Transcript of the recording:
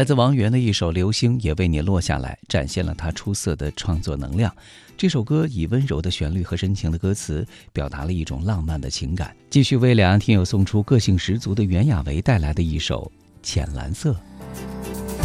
来自王源的一首《流星》也为你落下来，展现了他出色的创作能量。这首歌以温柔的旋律和深情的歌词，表达了一种浪漫的情感。继续为两岸听友送出个性十足的袁娅维带来的一首《浅蓝色》。